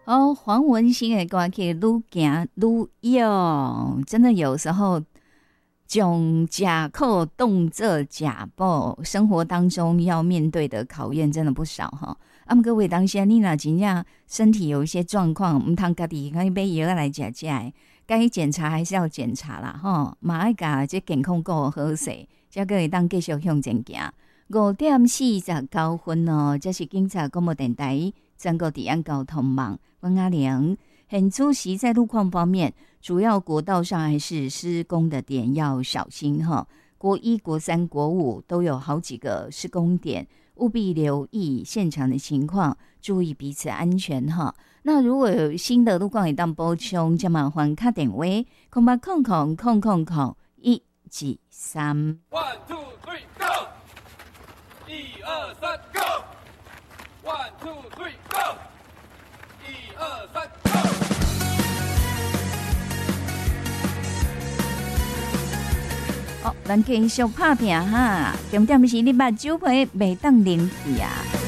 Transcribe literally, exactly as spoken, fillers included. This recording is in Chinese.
哦，黄文兴的歌曲愈行愈勇，真的有时候将假扣动作假报，生活当中要面对的考验真的不少哈。啊，不过为当下你若真正身体有一些状况，唔通家己可以买药来食食的，该检查还是要检查啦吼，嘛爱甲这健康顾好势，才可以当继续向前行。五点四十九分哦，这是警察广播电台全国治安交通网，温阿玲。很出席在路况方面，主要国道上还是施工的点要小心哈。国一、国三、国五都有好几个施工点，务必留意现场的情况，注意彼此安全哈。那如果有新的路况也当补充，就麻烦打电话空八空空空空空一几三。 One two three go， 一二三 go，One two three go， 一二三 go。 哦，咱继续拍拼哈，重点是你目睭皮袂当冷去啊。